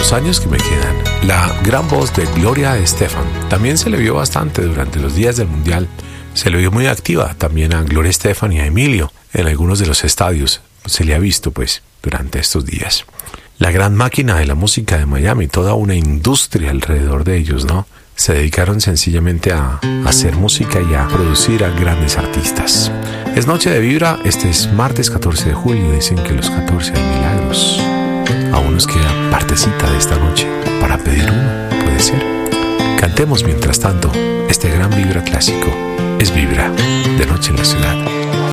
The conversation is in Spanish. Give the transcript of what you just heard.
los años que me quedan, la gran voz de Gloria Estefan también se le vio bastante durante los días del Mundial. Se le vio muy activa también a Gloria Estefan y a Emilio en algunos de los estadios. Se le ha visto pues durante estos días. La gran máquina de la música de Miami, toda una industria alrededor de ellos, ¿no? Se dedicaron sencillamente a hacer música y a producir a grandes artistas. Es noche de vibra, este es martes 14 de julio, dicen que los 14 hay milagros. Aún nos queda partecita de esta noche para pedir uno, puede ser. Cantemos mientras tanto, este gran vibra clásico es Vibra, de noche en la ciudad.